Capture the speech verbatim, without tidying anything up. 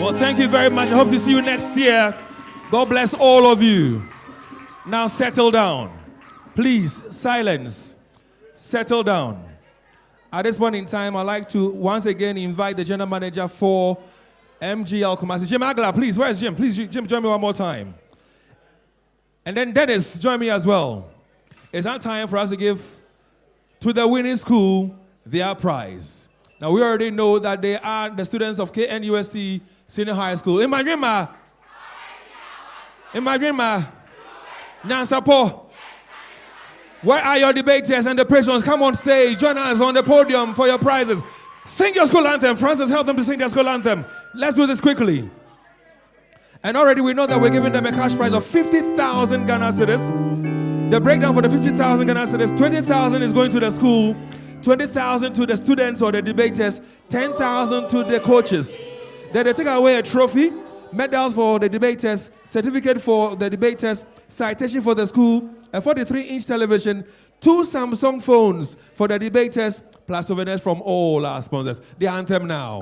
Well, thank you very much. I hope to see you next year. God bless all of you. Now settle down. Please, silence. Settle down. At this point in time, I'd like to once again invite the general manager for M G L Kumasi. Jim Agla, please. Where's Jim? Please, Jim, join me one more time. And then Dennis, join me as well. It's now time for us to give to the winning school their prize. Now, we already know that they are the students of K N U S T Senior High School. In my dream, ma. In my dream, ma. Nyansapo. Where are your debaters and the patrons? Come on stage. Join us on the podium for your prizes. Sing your school anthem. Francis, help them to sing their school anthem. Let's do this quickly. And already we know that we're giving them a cash prize of fifty thousand Ghana cedis. The breakdown for the fifty thousand Ghana cedis, twenty thousand is going to the school, twenty thousand to the students or the debaters, ten thousand to the coaches. Then they take away a trophy, medals for the debaters, certificate for the debaters, citation for the school, a forty-three inch television, two Samsung phones for the debaters, plus souvenirs from all our sponsors. The anthem now.